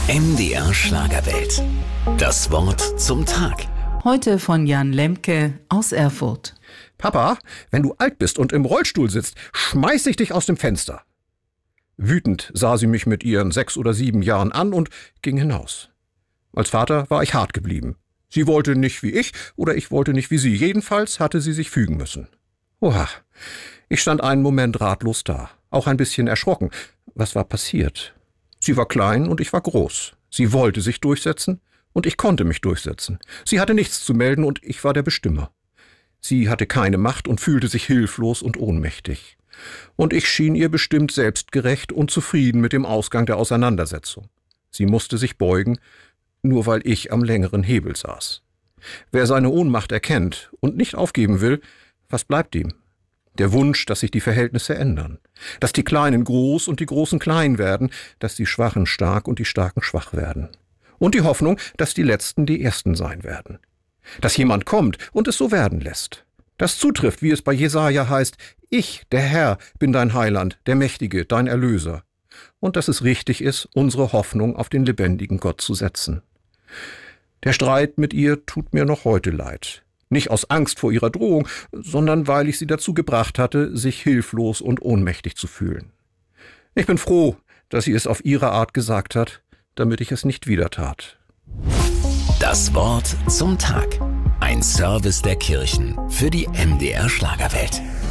MDR Schlagerwelt. Das Wort zum Tag. Heute von Jan Lemke aus Erfurt. Papa, wenn du alt bist und im Rollstuhl sitzt, schmeiß ich dich aus dem Fenster. Wütend sah sie mich mit ihren 6 oder 7 Jahren an und ging hinaus. Als Vater war ich hart geblieben. Sie wollte nicht wie ich oder ich wollte nicht wie sie. Jedenfalls hatte sie sich fügen müssen. Oha, ich stand einen Moment ratlos da, auch ein bisschen erschrocken. Was war passiert? Sie war klein und ich war groß. Sie wollte sich durchsetzen und ich konnte mich durchsetzen. Sie hatte nichts zu melden und ich war der Bestimmer. Sie hatte keine Macht und fühlte sich hilflos und ohnmächtig. Und ich schien ihr bestimmt selbstgerecht und zufrieden mit dem Ausgang der Auseinandersetzung. Sie musste sich beugen, nur weil ich am längeren Hebel saß. Wer seine Ohnmacht erkennt und nicht aufgeben will, was bleibt ihm? Der Wunsch, dass sich die Verhältnisse ändern, dass die Kleinen groß und die Großen klein werden, dass die Schwachen stark und die Starken schwach werden. Und die Hoffnung, dass die Letzten die Ersten sein werden. Dass jemand kommt und es so werden lässt. Das zutrifft, wie es bei Jesaja heißt, ich, der Herr, bin dein Heiland, der Mächtige, dein Erlöser. Und dass es richtig ist, unsere Hoffnung auf den lebendigen Gott zu setzen. Der Streit mit ihr tut mir noch heute leid. Nicht aus Angst vor ihrer Drohung, sondern weil ich sie dazu gebracht hatte, sich hilflos und ohnmächtig zu fühlen. Ich bin froh, dass sie es auf ihre Art gesagt hat, damit ich es nicht wieder tat. Das Wort zum Tag. Ein Service der Kirchen für die MDR Schlagerwelt.